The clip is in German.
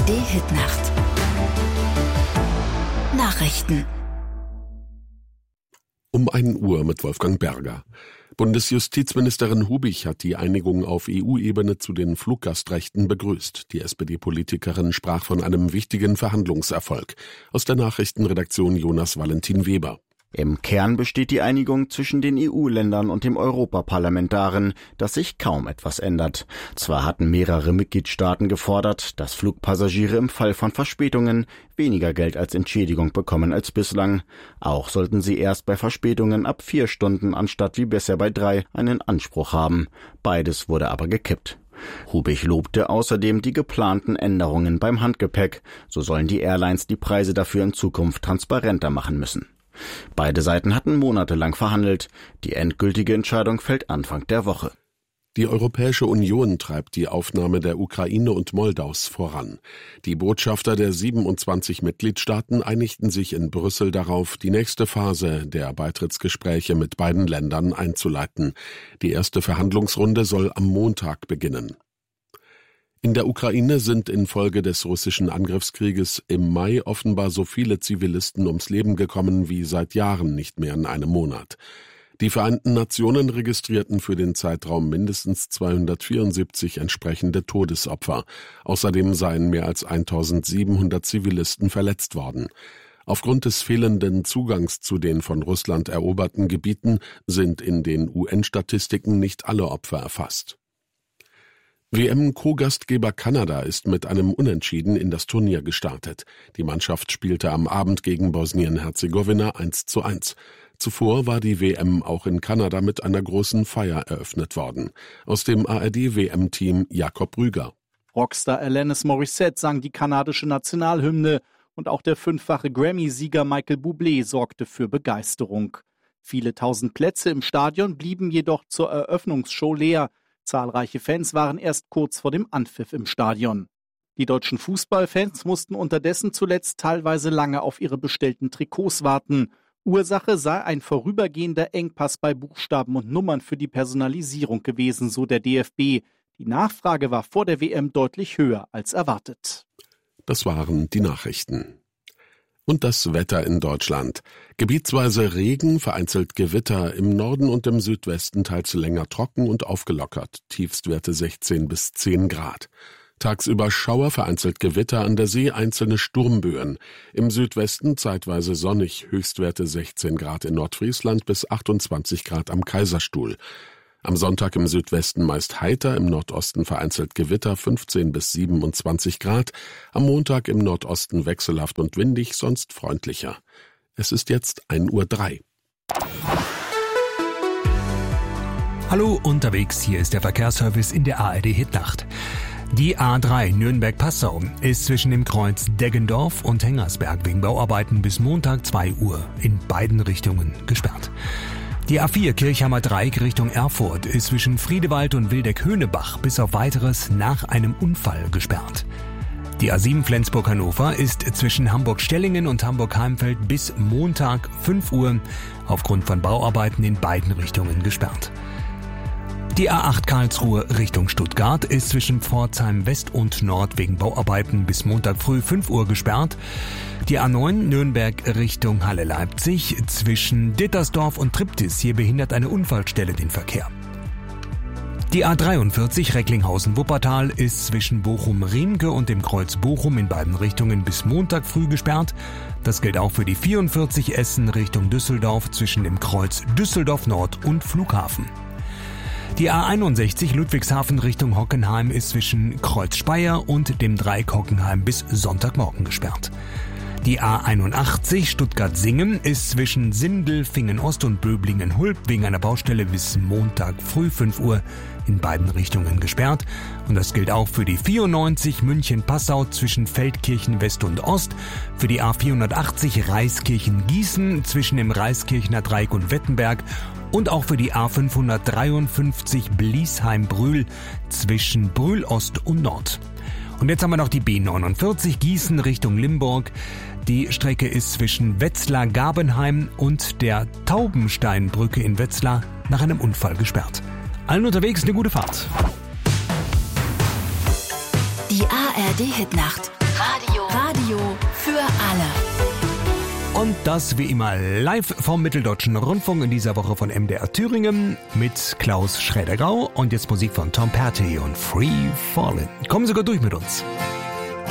ARD-Hitnacht. Nachrichten. Um 1 Uhr mit Wolfgang Berger. Bundesjustizministerin Hubich hat die Einigung auf EU-Ebene zu den Fluggastrechten begrüßt. Die SPD-Politikerin sprach von einem wichtigen Verhandlungserfolg. Aus der Nachrichtenredaktion Jonas Valentin Weber. Im Kern besteht die Einigung zwischen den EU-Ländern und dem Europaparlament darin, dass sich kaum etwas ändert. Zwar hatten mehrere Mitgliedstaaten gefordert, dass Flugpassagiere im Fall von Verspätungen weniger Geld als Entschädigung bekommen als bislang. Auch sollten sie erst bei Verspätungen ab 4 Stunden anstatt wie bisher bei 3 einen Anspruch haben. Beides wurde aber gekippt. Hubich lobte außerdem die geplanten Änderungen beim Handgepäck. So sollen die Airlines die Preise dafür in Zukunft transparenter machen müssen. Beide Seiten hatten monatelang verhandelt. Die endgültige Entscheidung fällt Anfang der Woche. Die Europäische Union treibt die Aufnahme der Ukraine und Moldaus voran. Die Botschafter der 27 Mitgliedstaaten einigten sich in Brüssel darauf, die nächste Phase der Beitrittsgespräche mit beiden Ländern einzuleiten. Die erste Verhandlungsrunde soll am Montag beginnen. In der Ukraine sind infolge des russischen Angriffskrieges im Mai offenbar so viele Zivilisten ums Leben gekommen wie seit Jahren nicht mehr in einem Monat. Die Vereinten Nationen registrierten für den Zeitraum mindestens 274 entsprechende Todesopfer. Außerdem seien mehr als 1700 Zivilisten verletzt worden. Aufgrund des fehlenden Zugangs zu den von Russland eroberten Gebieten sind in den UN-Statistiken nicht alle Opfer erfasst. WM-Co-Gastgeber Kanada ist mit einem Unentschieden in das Turnier gestartet. Die Mannschaft spielte am Abend gegen Bosnien-Herzegowina 1:1. Zuvor war die WM auch in Kanada mit einer großen Feier eröffnet worden. Aus dem ARD-WM-Team Jakob Rüger. Rockstar Alanis Morissette sang die kanadische Nationalhymne und auch der 5-fache Grammy-Sieger Michael Bublé sorgte für Begeisterung. Viele tausend Plätze im Stadion blieben jedoch zur Eröffnungsshow leer. Zahlreiche Fans waren erst kurz vor dem Anpfiff im Stadion. Die deutschen Fußballfans mussten unterdessen zuletzt teilweise lange auf ihre bestellten Trikots warten. Ursache sei ein vorübergehender Engpass bei Buchstaben und Nummern für die Personalisierung gewesen, so der DFB. Die Nachfrage war vor der WM deutlich höher als erwartet. Das waren die Nachrichten. Und das Wetter in Deutschland. Gebietsweise Regen, vereinzelt Gewitter, im Norden und im Südwesten teils länger trocken und aufgelockert. Tiefstwerte 16 bis 10 Grad. Tagsüber Schauer, vereinzelt Gewitter, an der See einzelne Sturmböen. Im Südwesten zeitweise sonnig, Höchstwerte 16 Grad in Nordfriesland bis 28 Grad am Kaiserstuhl. Am Sonntag im Südwesten meist heiter, im Nordosten vereinzelt Gewitter 15 bis 27 Grad. Am Montag im Nordosten wechselhaft und windig, sonst freundlicher. Es ist jetzt 1:03 Uhr. Hallo unterwegs, hier ist der Verkehrsservice in der ARD-Hitnacht. Die A3 Nürnberg-Passau ist zwischen dem Kreuz Deggendorf und Hengersberg wegen Bauarbeiten bis Montag 2 Uhr in beiden Richtungen gesperrt. Die A4 Kirchheimer Dreieck Richtung Erfurt ist zwischen Friedewald und Wildeck-Höhnebach bis auf Weiteres nach einem Unfall gesperrt. Die A7 Flensburg-Hannover ist zwischen Hamburg-Stellingen und Hamburg-Heimfeld bis Montag 5 Uhr aufgrund von Bauarbeiten in beiden Richtungen gesperrt. Die A8 Karlsruhe Richtung Stuttgart ist zwischen Pforzheim West und Nord wegen Bauarbeiten bis Montag früh 5 Uhr gesperrt. Die A9 Nürnberg Richtung Halle-Leipzig zwischen Dittersdorf und Triptis, hier behindert eine Unfallstelle den Verkehr. Die A43 Recklinghausen-Wuppertal ist zwischen Bochum-Riemke und dem Kreuz Bochum in beiden Richtungen bis Montag früh gesperrt. Das gilt auch für die 44 Essen Richtung Düsseldorf zwischen dem Kreuz Düsseldorf Nord und Flughafen. Die A61 Ludwigshafen Richtung Hockenheim ist zwischen Kreuz Speyer und dem Dreieck Hockenheim bis Sonntagmorgen gesperrt. Die A81 Stuttgart-Singen ist zwischen Sindelfingen-Ost und Böblingen-Hulb wegen einer Baustelle bis Montag früh 5 Uhr in beiden Richtungen gesperrt. Und das gilt auch für die 94 München-Passau zwischen Feldkirchen West und Ost, für die A480 Reiskirchen-Gießen zwischen dem Reiskirchener Dreieck und Wettenberg und auch für die A553 Bliesheim-Brühl zwischen Brühl Ost und Nord. Und jetzt haben wir noch die B49 Gießen Richtung Limburg. Die Strecke ist zwischen Wetzlar-Gabenheim und der Taubensteinbrücke in Wetzlar nach einem Unfall gesperrt. Allen unterwegs eine gute Fahrt. Die ARD-Hitnacht. Radio für alle. Und das wie immer live vom Mitteldeutschen Rundfunk in dieser Woche von MDR Thüringen mit Klaus Schräder-Grau und jetzt Musik von Tom Petty und Free Fallin'. Kommen Sie gut durch mit uns.